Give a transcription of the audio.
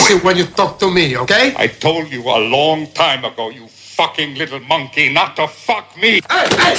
it when you talk to me, okay? I told you a long time ago, you fucking little monkey, not to fuck me. Hey!